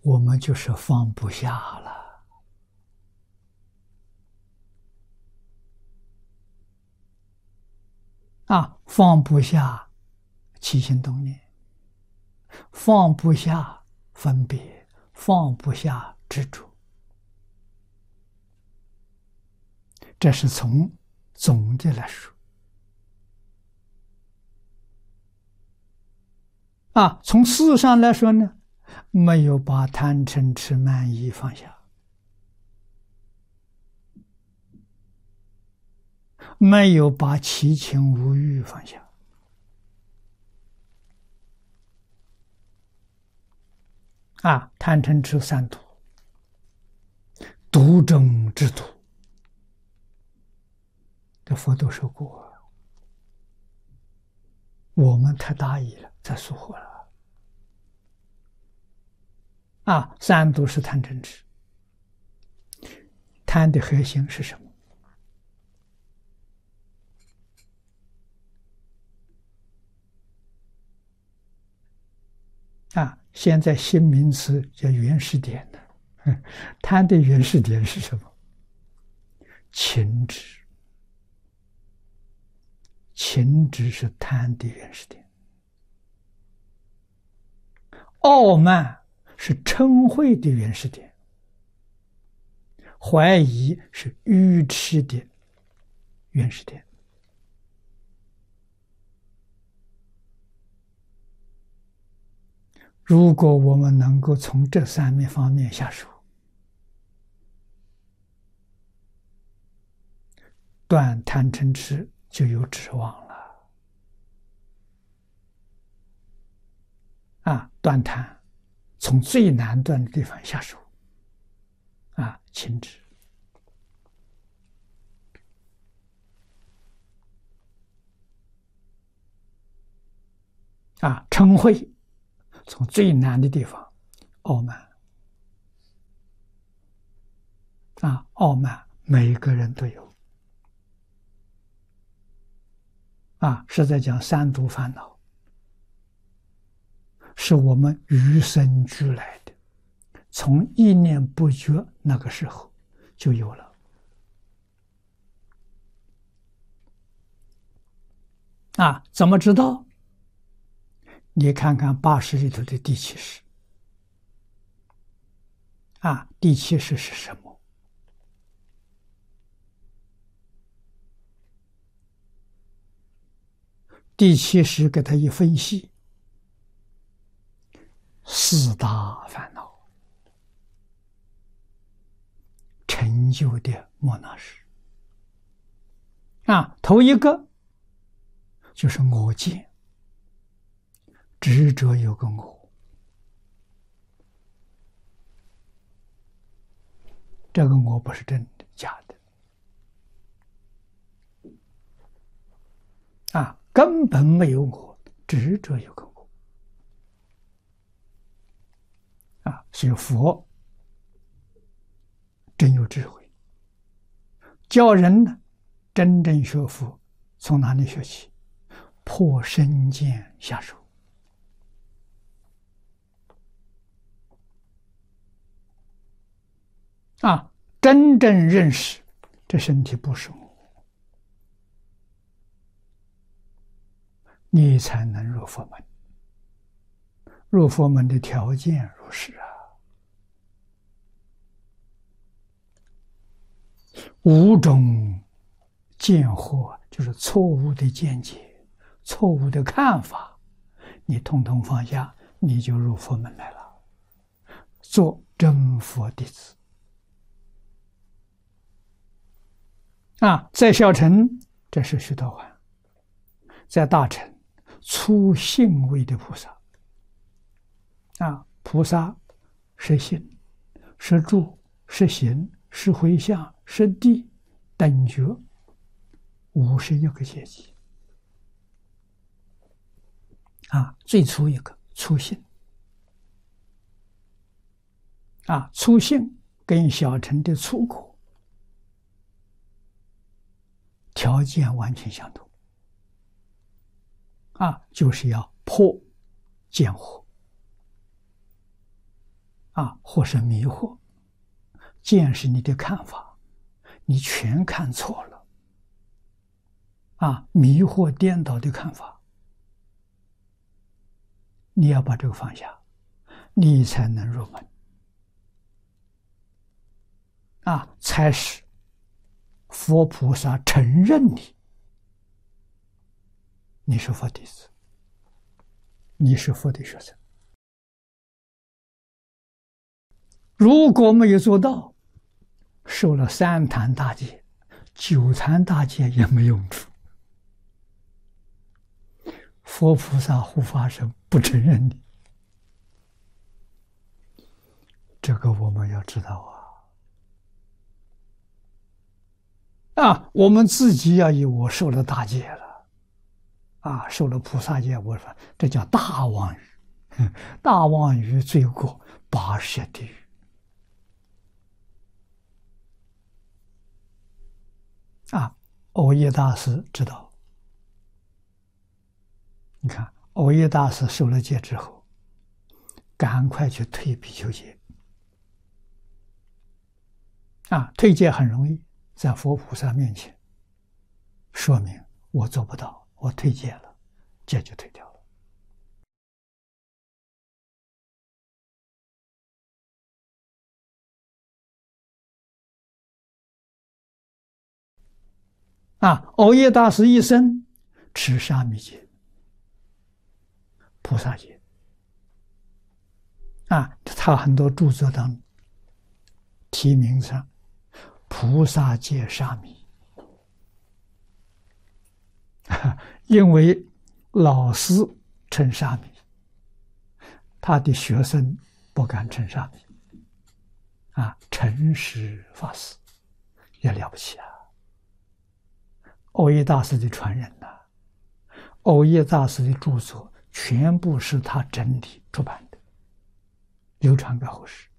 我们就是放不下了放不下起心动念，放不下分别，放不下执着。这是从总的来说从事上来说呢，没有把贪嗔痴慢疑放下，没有把七情五欲放下贪嗔痴三毒，毒中之毒，这佛都说过，我们太大意了，才疏忽了三毒是贪嗔痴，贪的核心是什么？现在新名词叫原始点的，贪的原始点是什么？情执，情执是贪的原始点。傲慢是嗔恚的原始点，怀疑是愚痴的原始点。如果我们能够从这三方面下手，断贪嗔痴就有指望了。断贪从最难断的地方下手，情执。嗔恚从最难的地方，傲慢。傲慢每个人都有。是在讲三毒烦恼，是我们与生俱来的，从一念不觉那个时候就有了。怎么知道？你看看80里头的第七识。第七识是什么？第七识给他一分析，四大烦恼成就的莫那识。头一个就是我见，执着有个我，这个我不是真的，假的。根本没有我，执着有个我。所以佛真有智慧，教人呢真正学佛，从哪里学起？破身见下手。真正认识这身体不是我，你才能入佛门。入佛门的条件如是五种见惑，就是错误的见解、错误的看法，你统统放下，你就入佛门来了，做真佛弟子。在小乘，这是须陀洹；在大乘，初信位的菩萨。菩萨是心，是住，是行，是回向，是地，等觉，51个阶级。最初一个初信。初信跟小乘的初果条件完全相同。就是要破见惑。 或是迷惑，见是你的看法，你全看错了，迷惑颠倒的看法，你要把这个放下，你才能入门，才使佛菩萨承认你是佛弟子，你是佛的学生。如果没有做到，受了3坛大戒、9坛大戒也没用处。佛菩萨护法神不承认你，这个我们要知道我们自己要以我受了大戒了，受了菩萨戒，我说这叫大妄语，大妄语罪过80下地狱。藕益大师知道，你看藕益大师受了戒之后，赶快去退比丘戒，退戒很容易，在佛菩萨面前说明我做不到，我退戒了，戒就退掉了。藕益大师一生持沙弥戒、菩萨戒，他很多著作当题名上菩萨戒沙弥，因为老师称沙弥，他的学生不敢称沙弥，诚实法师也了不起藕益大师的传人藕益大师的著作全部是他整理出版的，流传给后世。